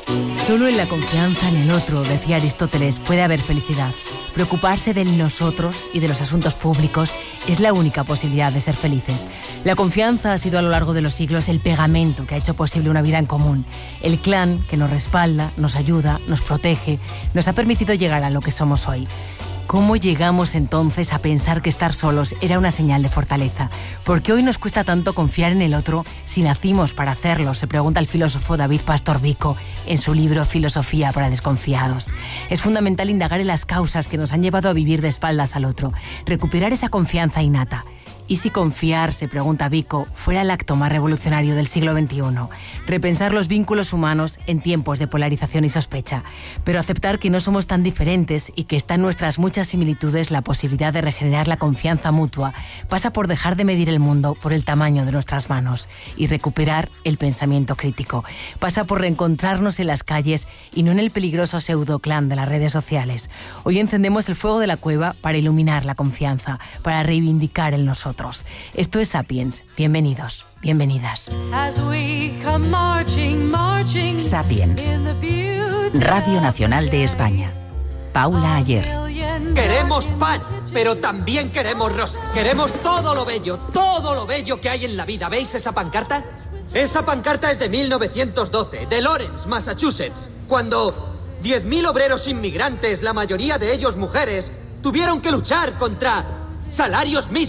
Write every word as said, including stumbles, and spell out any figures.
Solo en la confianza en el otro, decía Aristóteles, puede haber felicidad. Preocuparse del nosotros y de los asuntos públicos es la única posibilidad de ser felices. La confianza ha sido a lo largo de los siglos el pegamento que ha hecho posible una vida en común. El clan que nos respalda, nos ayuda, nos protege, nos ha permitido llegar a lo que somos hoy. ¿Cómo llegamos entonces a pensar que estar solos era una señal de fortaleza? ¿Por qué hoy nos cuesta tanto confiar en el otro si nacimos para hacerlo? Se pregunta el filósofo David Pastor Vico en su libro Filosofía para desconfiados. Es fundamental indagar en las causas que nos han llevado a vivir de espaldas al otro, recuperar esa confianza innata. ¿Y si confiar, se pregunta Vico, fuera el acto más revolucionario del siglo veintiuno? Repensar los vínculos humanos en tiempos de polarización y sospecha, pero aceptar que no somos tan diferentes y que está en nuestras muchas similitudes la posibilidad de regenerar la confianza mutua pasa por dejar de medir el mundo por el tamaño de nuestras manos y recuperar el pensamiento crítico. Pasa por reencontrarnos en las calles y no en el peligroso pseudoclan de las redes sociales. Hoy encendemos el fuego de la cueva para iluminar la confianza, para reivindicar el nosotros. Esto es Sapiens. Bienvenidos, bienvenidas. Sapiens. Radio Nacional de España. Paula Ayer. Queremos pan, pero también queremos rosas. Queremos todo lo bello, todo lo bello que hay en la vida. ¿Veis esa pancarta? Esa pancarta es de mil novecientos doce, de Lawrence, Massachusetts, cuando diez mil obreros inmigrantes, la mayoría de ellos mujeres, tuvieron que luchar contra salarios mismos.